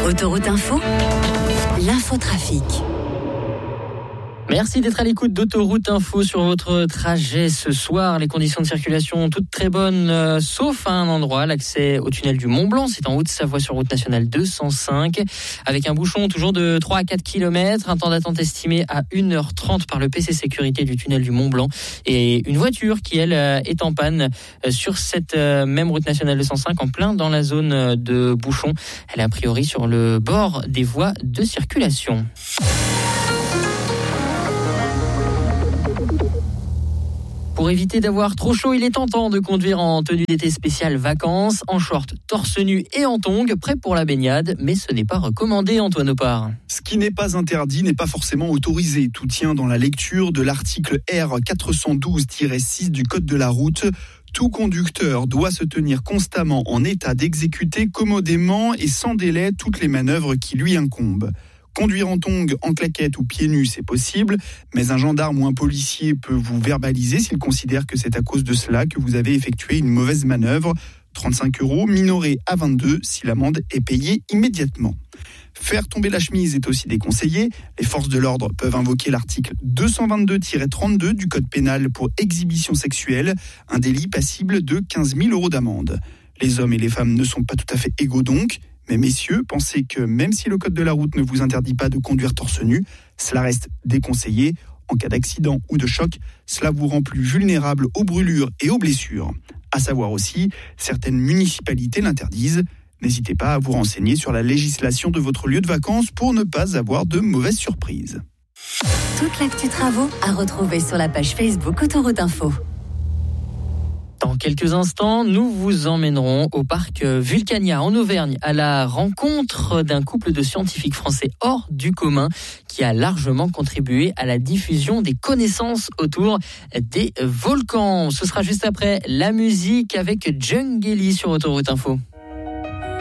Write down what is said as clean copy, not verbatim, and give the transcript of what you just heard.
Autoroute Info, l'infotrafic. Merci d'être à l'écoute d'Autoroute Info sur votre trajet ce soir. Les conditions de circulation toutes très bonnes, sauf à un endroit, l'accès au tunnel du Mont-Blanc. C'est en Haute-Savoie sur route nationale 205, avec un bouchon toujours de 3 à 4 km, un temps d'attente estimé à 1h30 par le PC sécurité du tunnel du Mont-Blanc, et une voiture qui, elle, est en panne sur cette même route nationale 205, en plein dans la zone de bouchon. Elle est a priori sur le bord des voies de circulation. Pour éviter d'avoir trop chaud, il est tentant de conduire en tenue d'été spéciale vacances, en short, torse nu et en tongs, prêt pour la baignade, mais ce n'est pas recommandé, Antoine Opar. Ce qui n'est pas interdit n'est pas forcément autorisé. Tout tient dans la lecture de l'article R412-6 du Code de la route. Tout conducteur doit se tenir constamment en état d'exécuter commodément et sans délai toutes les manœuvres qui lui incombent. Conduire en tongs, en claquettes ou pieds nus, c'est possible, mais un gendarme ou un policier peut vous verbaliser s'il considère que c'est à cause de cela que vous avez effectué une mauvaise manœuvre. 35 €, minoré à 22 si l'amende est payée immédiatement. Faire tomber la chemise est aussi déconseillé. Les forces de l'ordre peuvent invoquer l'article 222-32 du Code pénal pour exhibition sexuelle, un délit passible de 15 000 € d'amende. Les hommes et les femmes ne sont pas tout à fait égaux donc. Mais messieurs, pensez que même si le code de la route ne vous interdit pas de conduire torse nu, cela reste déconseillé. En cas d'accident ou de choc, cela vous rend plus vulnérable aux brûlures et aux blessures. À savoir aussi, certaines municipalités l'interdisent. N'hésitez pas à vous renseigner sur la législation de votre lieu de vacances pour ne pas avoir de mauvaises surprises. Toute l'actu travaux à retrouver sur la page Facebook Autoroute Info. Dans quelques instants, nous vous emmènerons au parc Vulcania en Auvergne à la rencontre d'un couple de scientifiques français hors du commun qui a largement contribué à la diffusion des connaissances autour des volcans. Ce sera juste après la musique avec Jungeli sur Autoroute Info.